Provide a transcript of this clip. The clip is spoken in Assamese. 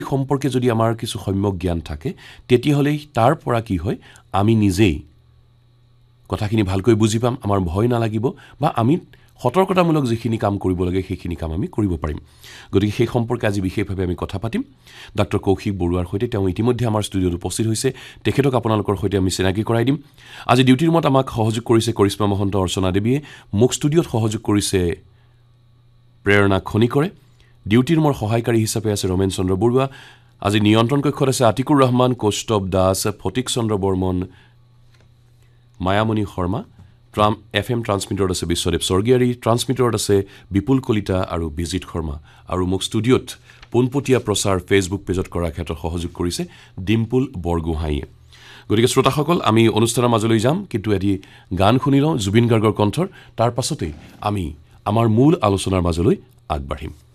সম্পৰ্কে যদি আমাৰ কিছু সম্যক জ্ঞান থাকে তেতিয়াহ'লে তাৰ পৰা কি হয় আমি নিজেই কথাখিনি ভালকৈ বুজি পাম আমাৰ ভয় নালাগিব বা আমি সতৰ্কতামূলক যিখিনি কাম কৰিব লাগে সেইখিনি কাম আমি কৰিব পাৰিম গতিকে সেই সম্পৰ্কে আজি বিশেষভাৱে আমি কথা পাতিম ডক্টৰ কৌশিক বৰুৱাৰ সৈতে তেওঁ ইতিমধ্যে আমাৰ ষ্টুডিঅ'ত উপস্থিত হৈছে তেখেতক আপোনালোকৰ সৈতে আমি চিনাকি কৰাই দিম আজি ডিউটি ৰুমত আমাক সহযোগ কৰিছে কৰিশ্মা মহন্ত অৰ্চনা দেৱীয়ে মোক ষ্টুডিঅ'ত সহযোগ কৰিছে প্ৰেৰণা খনিকৰে ডিউটি ৰুমৰ সহায়কাৰী হিচাপে আছে ৰমেন চন্দ্ৰ বৰুৱা আজি নিয়ন্ত্ৰণ কক্ষত আছে আতিকুৰ ৰহমান কৌস্তৱ দাস ফটিক চন্দ্ৰ বৰ্মন মায়ামণি শৰ্মা FM ট্ৰান্সমিটাৰত আছে বিশ্বদেৱ স্বৰ্গীয়াৰী ট্ৰান্সমিটাৰত আছে বিপুল কলিতা আৰু বিজিত শৰ্মা আৰু মোক ষ্টুডিঅ'ত পোনপটীয়া প্ৰচাৰ ফেচবুক পেজত কৰাৰ ক্ষেত্ৰত সহযোগ কৰিছে ডিম্পুল বৰগোহাঁইয়ে গতিকে শ্ৰোতাসকল আমি অনুষ্ঠানৰ মাজলৈ যাম কিন্তু এটি গান শুনি লওঁ জুবিন গাৰ্গৰ কণ্ঠৰ তাৰ পাছতেই আমি আমাৰ মূল আলোচনাৰ মাজলৈ আগবাঢ়িম